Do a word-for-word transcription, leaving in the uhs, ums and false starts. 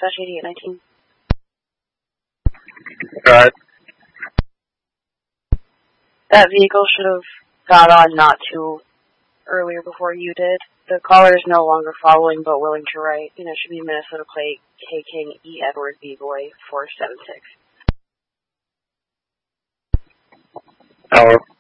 eighty-eight nineteen. Alright. That vehicle should have got on not too earlier before you did. The caller is no longer following but willing to write. You know, it should be Minnesota plate K King E Edward B Boy four seven six. Hello.